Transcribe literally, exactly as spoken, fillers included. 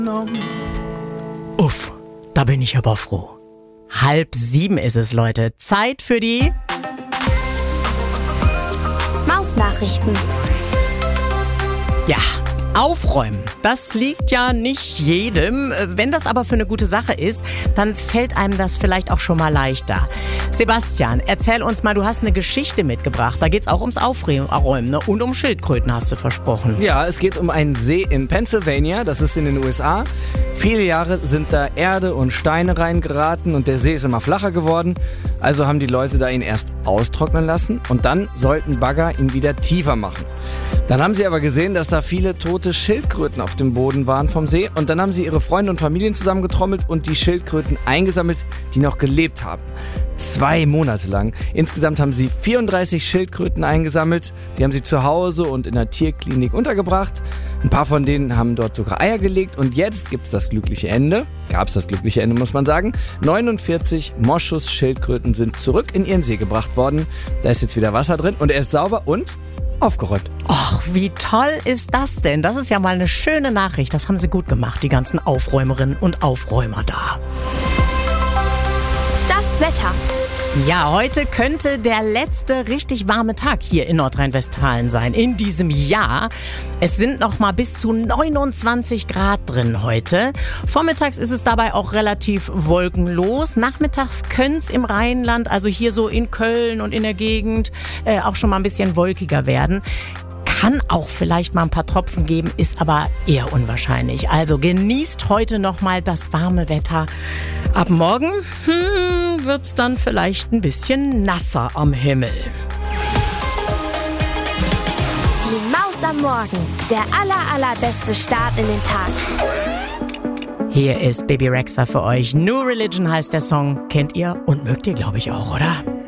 Uff, da bin ich aber froh. Halb sieben ist es, Leute. Zeit für die Mausnachrichten. Ja, aufräumen. Das liegt ja nicht jedem. Wenn das aber für eine gute Sache ist, dann fällt einem das vielleicht auch schon mal leichter. Sebastian, erzähl uns mal, du hast eine Geschichte mitgebracht. Da geht's auch ums Aufräumen, ne? Und um Schildkröten, hast du versprochen. Ja, es geht um einen See in Pennsylvania, das ist in den U S A. Viele Jahre sind da Erde und Steine reingeraten und der See ist immer flacher geworden. Also haben die Leute da ihn erst austrocknen lassen und dann sollten Bagger ihn wieder tiefer machen. Dann haben sie aber gesehen, dass da viele tote Schildkröten auf dem Boden waren vom See und dann haben sie ihre Freunde und Familien zusammengetrommelt und die Schildkröten eingesammelt, die noch gelebt haben. Zwei Monate lang. Insgesamt haben sie vierunddreißig Schildkröten eingesammelt. Die haben sie zu Hause und in der Tierklinik untergebracht. Ein paar von denen haben dort sogar Eier gelegt und jetzt gibt's das glückliche Ende. Gab's das glückliche Ende, muss man sagen. neunundvierzig Moschus-Schildkröten sind zurück in ihren See gebracht worden. Da ist jetzt wieder Wasser drin und er ist sauber und aufgeräumt. Och, wie toll ist das denn? Das ist ja mal eine schöne Nachricht. Das haben sie gut gemacht, die ganzen Aufräumerinnen und Aufräumer da. Das Wetter. Ja, heute könnte der letzte richtig warme Tag hier in Nordrhein-Westfalen sein, in diesem Jahr. Es sind noch mal bis zu neunundzwanzig Grad drin heute. Vormittags ist es dabei auch relativ wolkenlos. Nachmittags könnte es im Rheinland, also hier so in Köln und in der Gegend, äh, auch schon mal ein bisschen wolkiger werden. Kann auch vielleicht mal ein paar Tropfen geben, ist aber eher unwahrscheinlich. Also genießt heute noch mal das warme Wetter. Ab morgen hm, wird's dann vielleicht ein bisschen nasser am Himmel. Die Maus am Morgen. Der aller, allerbeste Start in den Tag. Hier ist Baby Rexha für euch. New Religion heißt der Song. Kennt ihr und mögt ihr, glaube ich, auch, oder?